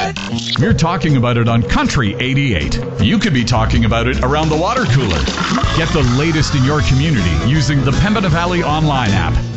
You're talking about it on Country 88. You could be talking about it around the water cooler. Get the latest in your community using the Pembina Valley online app.